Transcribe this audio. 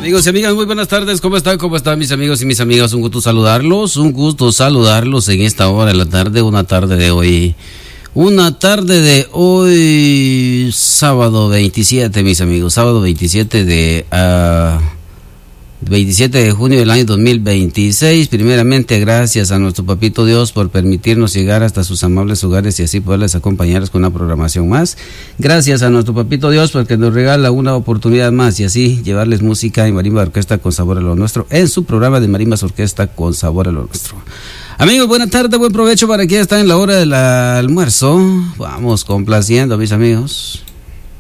Amigos y amigas, muy buenas tardes. ¿Cómo están? ¿Cómo están mis amigos y mis amigas? Un gusto saludarlos. Un gusto saludarlos en esta hora de la tarde. Una tarde de hoy, sábado 27, mis amigos. Sábado 27 de 27 de junio del año 2026. Primeramente, gracias a nuestro Papito Dios por permitirnos llegar hasta sus amables hogares y así poderles acompañarles con una programación más. Gracias a nuestro Papito Dios porque nos regala una oportunidad más y así llevarles música y marimba orquesta con sabor a lo nuestro en su programa de marimbas orquesta con sabor a lo nuestro. Amigos, buena tarde, buen provecho para quienes están en la hora del almuerzo. Vamos complaciendo, mis amigos.